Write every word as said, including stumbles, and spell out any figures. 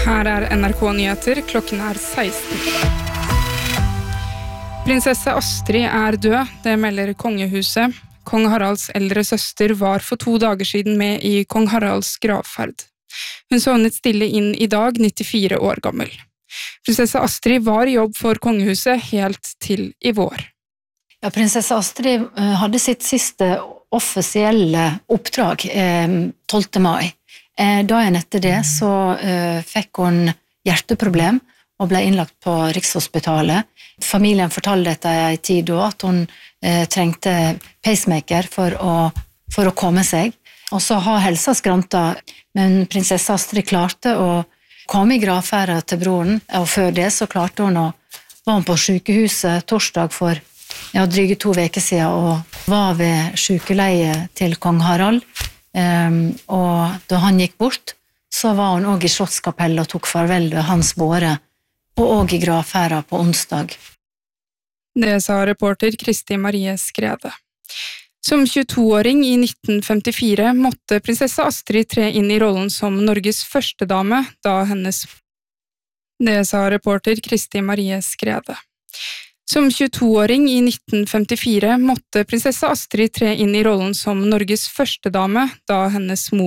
Her er N R K-nyheter, klokken er seksten. Prinsesse Astrid er død, det melder kongehuset. Kong Haralds eldre søster var for to dager siden med i Kong Haralds gravferd. Hun sovnet stille inn i dag, nittifire år gammel. Prinsesse Astrid var i jobb for kongehuset helt til i vår. Ja, prinsesse Astrid hadde sitt siste offisielle oppdrag eh, tolvte mai. Eh, dagen etter det så eh, fikk hun hjerteproblem og ble innlagt på Rikshospitalet. Familien fortalte dette i en tid da at hun eh, trengte pacemaker for å, for å komme seg. Og så har helsa skranta, men prinsesse Astrid klarte å komme i gravferda til broren, og før det så klarte hun å var hun på sykehuset torsdag for ja, dryge to veker siden, og var ved sykeleie til kong Harald. Um, og da han gikk bort, så var hun også i Slottskapellet og tok farvel ved hans båre, og også i gravferda på onsdag. Det sa reporter Kristi Marie Skrede. Som tjuetoåring i nitten femtifire måtte prinsesse Astrid tre inn i rollen som Norges førstedame, da hennes... Det sa reporter Kristi Marie Skrede. Som tjuetoåring i nitten femtifire måtte prinsesse Astrid tre inn i rollen som Norges førstedame, da hennes mor